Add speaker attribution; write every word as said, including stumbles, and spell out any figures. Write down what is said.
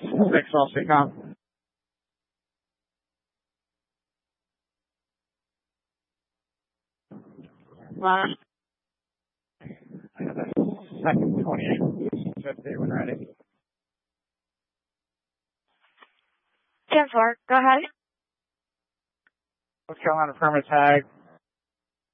Speaker 1: Thanks, all. Stay calm. Last. Second twenty-eight. fifty when ready.
Speaker 2: ten four, go ahead.
Speaker 1: North Carolina permit tag.